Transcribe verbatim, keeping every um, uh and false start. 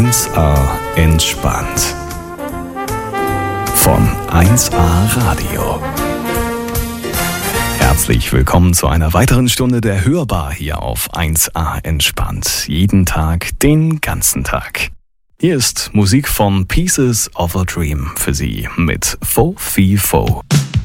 eins A entspannt. Von eins A Radio. Herzlich willkommen zu einer weiteren Stunde der Hörbar hier auf eins A entspannt. Jeden Tag, den ganzen Tag. Hier ist Musik von Pieces of a Dream für Sie mit Fo Fi Fo.